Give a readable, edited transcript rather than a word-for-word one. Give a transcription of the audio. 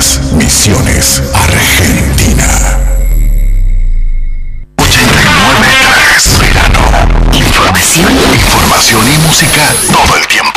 Misiones, Misiones, Argentina. 89.3 Verano. Información y música todo el tiempo.